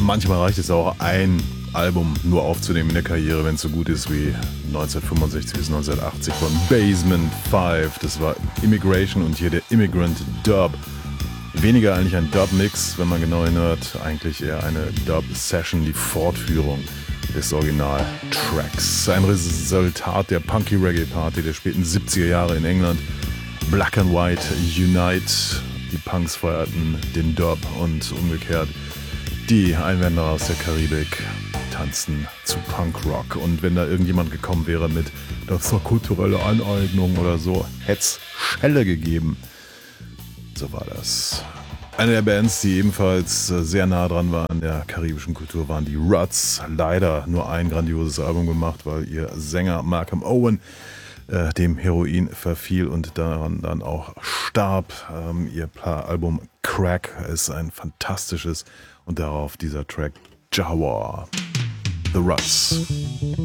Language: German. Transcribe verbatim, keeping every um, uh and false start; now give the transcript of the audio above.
manchmal reicht es auch, ein Album nur aufzunehmen in der Karriere, wenn es so gut ist wie neunzehnhundertfünfundsechzig bis neunzehnhundertachtzig von Basement fünf. Das war Immigration und hier der Immigrant Dub. Weniger eigentlich ein Dub-Mix, wenn man genau hinhört, eigentlich eher eine Dub-Session, die Fortführung des Original-Tracks. Ein Resultat der Punky-Reggae-Party der späten siebziger Jahre in England. Black and White Unite. Die Punks feierten den Dub und umgekehrt. Die Einwanderer aus der Karibik tanzten zu Punkrock. Und wenn da irgendjemand gekommen wäre mit das war kulturelle Aneignung oder so, hätte es Schelle gegeben. So war das. Eine der Bands, die ebenfalls sehr nah dran war an der karibischen Kultur, waren die Ruts. Leider nur ein grandioses Album gemacht, weil ihr Sänger Malcolm Owen äh, dem Heroin verfiel und daran dann auch starb. Ähm, ihr Album Crack ist ein fantastisches und darauf dieser Track Jawa. The Ruts.